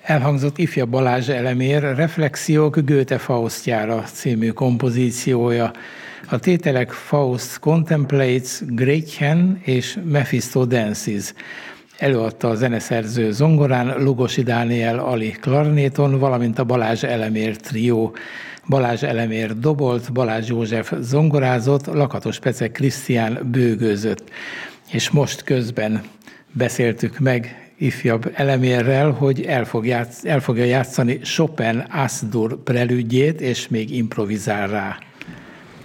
Elhangzott ifjabb Balázs Elemér Reflexiók Goethe Faustjára című kompozíciója. A tételek Faust Contemplates, Gretchen és Mephisto Dances. Előadta a zeneszerző zongorán Lugosi Dániel Ali klarnéton, valamint a Balázs Elemér trió. Balázs Elemér dobolt, Balázs József zongorázott, Lakatos Pece Krisztián bőgőzött. És most közben beszéltük meg ifjabb Elemérrel, hogy el fogja játszani Chopin As-dur prelüdjét, és még improvizál rá.